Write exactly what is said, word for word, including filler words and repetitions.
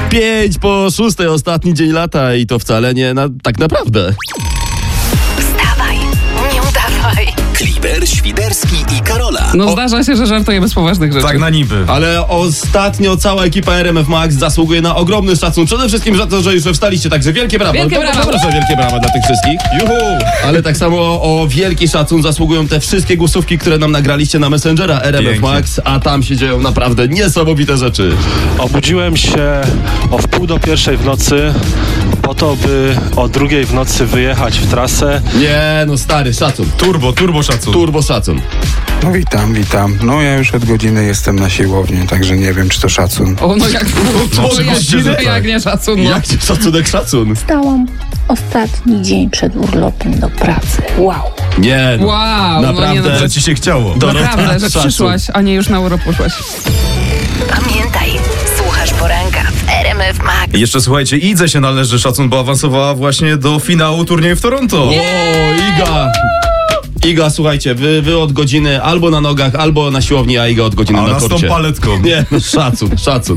Pięć po szóstej, ostatni dzień lata i to wcale nie na, tak naprawdę. Wstawaj, nie udawaj. Kliber, Świderski i Karola. No O- zdarza się, że żartujemy z poważnych rzeczy. Tak na niby. Ale ostatnio cała ekipa R M F Max zasługuje na ogromny szacun. Przede wszystkim za to, że już wstaliście, także wielkie brawa. Wielkie Dobra, brawa. Proszę, wielkie brawa dla tych wszystkich. Juhu! Ale tak samo o wielki szacun zasługują te wszystkie głosówki, które nam nagraliście na Messengera R M F Pięknie. Max, a tam się dzieją naprawdę niesamowite rzeczy. Obudziłem się o wpół do pierwszej w nocy po to, by o drugiej w nocy wyjechać w trasę. Nie, no stary, szacun. Turbo, turbo szacun. Turbo szacun. No witam, witam. No ja już od godziny jestem na siłowni, także nie wiem, czy to szacun. O, no jak, No, no, oczywiście, że jak, tak. jak nie szacun, no. Jak ci szacunek szacun? Wstałam ostatni dzień przed urlopem do pracy. Wow. Nie, no. Wow, no nie Naprawdę. no, Że ci się chciało. Dorota, naprawdę, że szacun. przyszłaś, a nie już na urlop poszłaś. Pamiętaj, słuchasz poranka w R M F Max. Jeszcze słuchajcie, Idze się należy szacun, bo awansowała właśnie do finału turnieju w Toronto. O, Iga! Iga, słuchajcie, wy, wy od godziny albo na nogach, albo na siłowni, a Iga od godziny A na ona z tą korcie. paletką. Nie, no szacun, szacun.